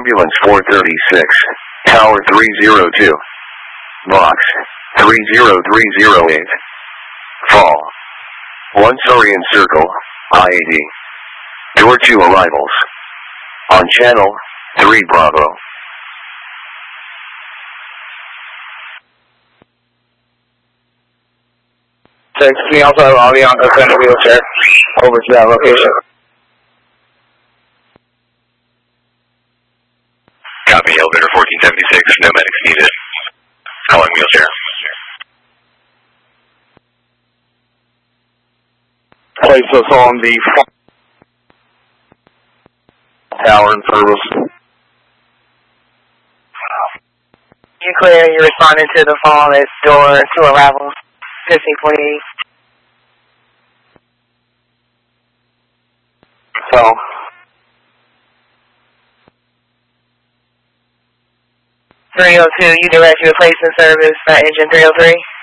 Ambulance 436, Tower 302. Box 30308. Fall. 1 Sorian Circle, I-80. Door 2 arrivals. On channel 3 Bravo. We also have Avianca send a wheelchair over to that location. Copy, elevator 1476, no medics needed. Calling wheelchair. Place us on the tower in service. You're clear, you're responding to the phone at door 2 arrivals, 1548. So, 302, you direct your place in service, engine 303.